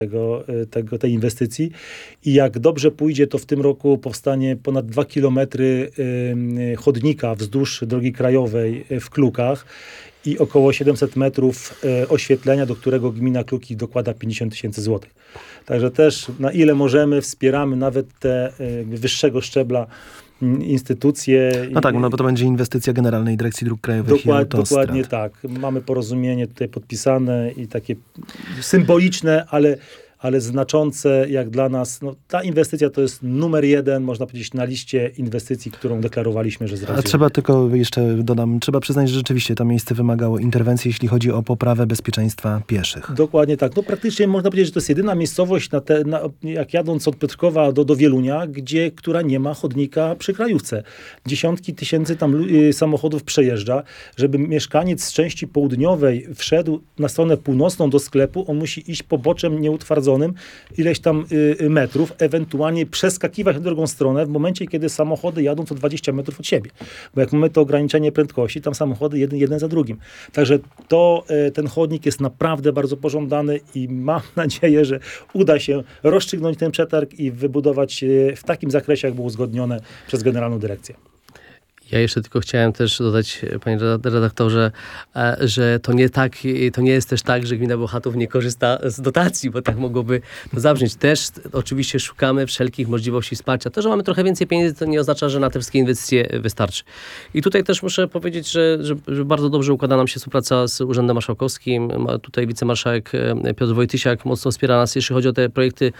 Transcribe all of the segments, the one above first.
tej inwestycji i jak dobrze pójdzie, to w tym roku powstanie ponad 2 kilometry chodnika wzdłuż drogi krajowej w Klukach i około 700 metrów oświetlenia, do którego gmina Kluki dokłada 50 000 złotych. Także też na ile możemy wspieramy nawet te wyższego szczebla instytucje. No tak, no bo to będzie inwestycja Generalnej Dyrekcji Dróg Krajowych i Autostrad. Dokładnie tak. Mamy porozumienie tutaj podpisane i takie symboliczne, ale znaczące jak dla nas. No, ta inwestycja to jest numer 1, można powiedzieć, na liście inwestycji, którą deklarowaliśmy, że zrealizujemy. A trzeba tylko, jeszcze dodam, trzeba przyznać, że rzeczywiście to miejsce wymagało interwencji, jeśli chodzi o poprawę bezpieczeństwa pieszych. Dokładnie tak. No praktycznie można powiedzieć, że to jest jedyna miejscowość, jak jadąc od Piotrkowa do Wielunia, która nie ma chodnika przy krajówce. Dziesiątki tysięcy tam samochodów przejeżdża. Żeby mieszkaniec z części południowej wszedł na stronę północną do sklepu, on musi iść poboczem nieutwardzonym ileś tam metrów, ewentualnie przeskakiwać na drugą stronę w momencie, kiedy samochody jadą co 20 metrów od siebie. Bo jak mamy to ograniczenie prędkości, tam samochody jeden za drugim. Także ten chodnik jest naprawdę bardzo pożądany i mam nadzieję, że uda się rozstrzygnąć ten przetarg i wybudować w takim zakresie, jak było uzgodnione przez Generalną Dyrekcję. Ja jeszcze tylko chciałem też dodać, panie redaktorze, że to nie jest też tak, że gmina Bełchatów nie korzysta z dotacji, bo tak mogłoby to zabrzmieć. Też oczywiście szukamy wszelkich możliwości wsparcia. To, że mamy trochę więcej pieniędzy, to nie oznacza, że na te wszystkie inwestycje wystarczy. I tutaj też muszę powiedzieć, że bardzo dobrze układa nam się współpraca z Urzędem Marszałkowskim. Tutaj wicemarszałek Piotr Wojtysiak mocno wspiera nas, jeśli chodzi o te projekty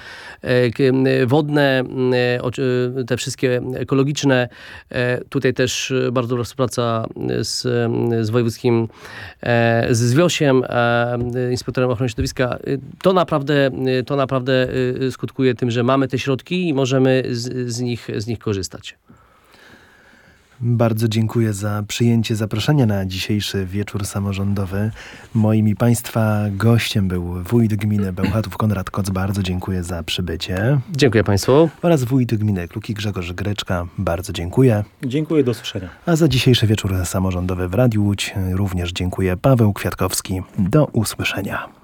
wodne, te wszystkie ekologiczne. Tutaj też bardzo dobra współpraca z wojewódzkim, z WIOŚ-iem, inspektorem ochrony środowiska. To naprawdę skutkuje tym, że mamy te środki i możemy z nich korzystać. Bardzo dziękuję za przyjęcie zaproszenia na dzisiejszy wieczór samorządowy. Moim i Państwa gościem był wójt gminy Bełchatów Konrad Koc. Bardzo dziękuję za przybycie. Dziękuję Państwu. Oraz wójt gminy Kluki Grzegorz Greczka. Bardzo dziękuję. Dziękuję, do usłyszenia. A za dzisiejszy wieczór samorządowy w Radiu Łódź również dziękuję. Paweł Kwiatkowski. Do usłyszenia.